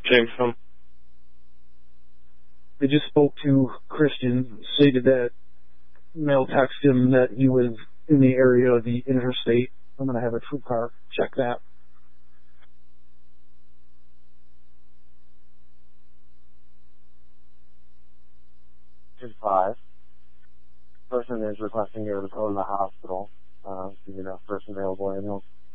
Jamestown. They just spoke to Christian, stated that male texted him that he was in the area of the interstate. I'm going to have a troop car check that. Five. Person is requesting you to go to the hospital. You know, first available ambulance.